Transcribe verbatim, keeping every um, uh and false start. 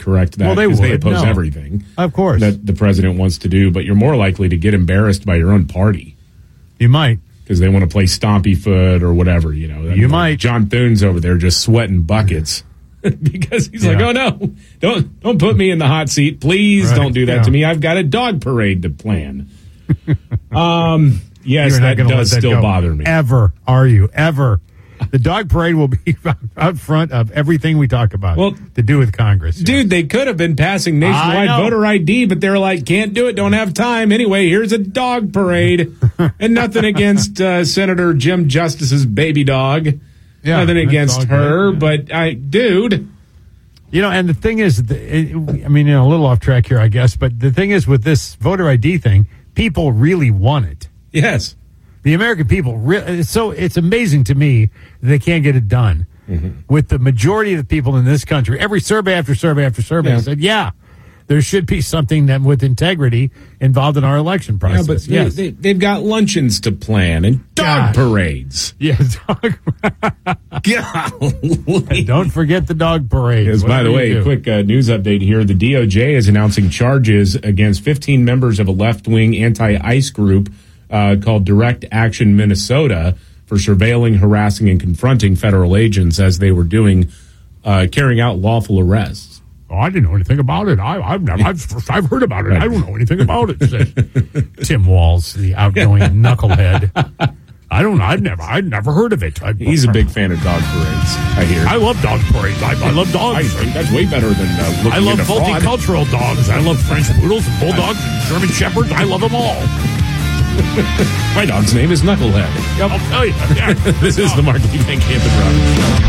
correct that. Well, they because would. They oppose No. everything. Of course. That the president wants to do, but you're more likely to get embarrassed by your own party. You might. Because they want to play stompy foot or whatever, you know. You like might. John Thune's over there just sweating buckets because he's Yeah. like, oh, no, don't don't put me in the hot seat. Please Right. don't do that Yeah. to me. I've got a dog parade to plan. um, yes, You're not that gonna let does that still go. bother me. Ever, are you? Ever. The dog parade will be out front of everything we talk about Well, to do with Congress. Dude, they could have been passing I nationwide know. voter I D, but they're like, can't do it, don't have time. Anyway, here's a dog parade. And nothing against uh, Senator Jim Justice's baby dog. Yeah, nothing that's against all her, good, but I, dude. You know, and the thing is, the, it, I mean, you know, a little off track here, I guess, but the thing is with this voter I D thing, people really want it. Yes. The American people, re- so it's amazing to me they can't get it done. Mm-hmm. With the majority of the people in this country, every survey after survey after survey Yeah. said, yeah, there should be something that with integrity involved in our election process. Yeah, but they, yes. they, they've got luncheons to plan and dog Gosh. parades. Yeah, dog. Golly. Don't forget the dog parade. Yes, by the way, a quick uh, news update here. The D O J is announcing charges against fifteen members of a left-wing anti-ICE group uh, called Direct Action Minnesota for surveilling, harassing, and confronting federal agents as they were doing, uh, carrying out lawful arrests. Oh, I didn't know anything about it. I, I've never, I've, I've heard about it. I don't know anything about it. Said Tim Walz, the outgoing knucklehead. I don't know. I've never, I've never heard of it. I, He's a big fan of dog parades, I hear. I love dog parades. I, I love dogs. I think that's way better than uh, looking I love at a fraud. multicultural dogs. I love French poodles and bulldogs and German shepherds. I love them all. My dog's name is Knucklehead. Yeah, I'll tell you. Yeah. This is the Mark Lee Van Camp and Robbins Show.